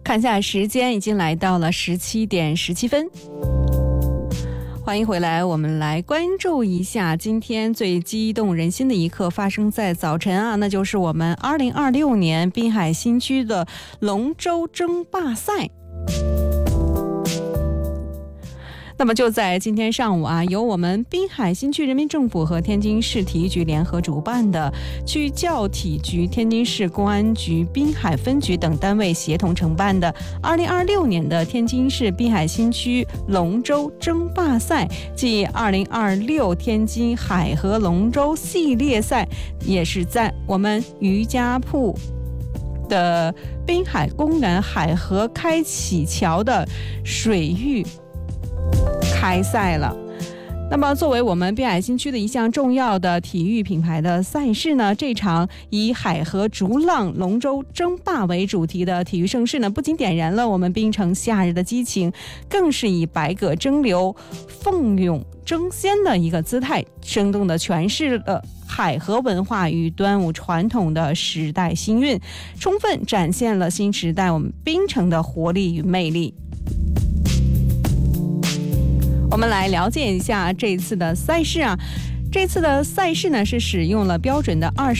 看下时间，已经来到了17点17分。欢迎回来，我们来关注一下今天最激动人心的一刻发生在早晨啊，那就是我们2026年滨海新区的龙舟争霸赛。那么就在今天上午啊，由我们滨海新区人民政府和天津市体育局联合主办的，区教体局、天津市公安局滨海分局等单位协同承办的2026年的天津市滨海新区龙舟争霸赛暨2026天津海河龙舟系列赛，也是在我们渔家铺的滨海公园海河开启桥的水域开赛了。那么作为我们滨海新区的一项重要的体育品牌的赛事呢，这场以海河逐浪龙舟争霸为主题的体育盛事呢，不仅点燃了我们滨城夏日的激情，更是以百舸争流、奋勇争先的一个姿态，生动地诠释了海河文化与端午传统的时代新韵，充分展现了新时代我们滨城的活力与魅力。我们来了解一下这次的赛事啊，这次的赛事呢是使用了标准的